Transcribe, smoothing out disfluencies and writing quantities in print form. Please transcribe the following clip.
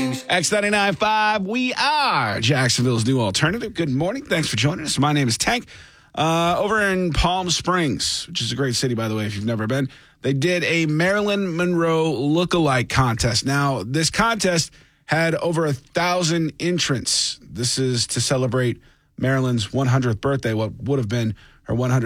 X99.5, we are Jacksonville's new alternative. Good morning. Thanks for joining us. My name is Tank. Over in Palm Springs, which is a great city, by the way, if you've never been, they did a Marilyn Monroe lookalike contest. Now, this contest had over 1,000 entrants. This is to celebrate Marilyn's 100th birthday, what would have been her 100th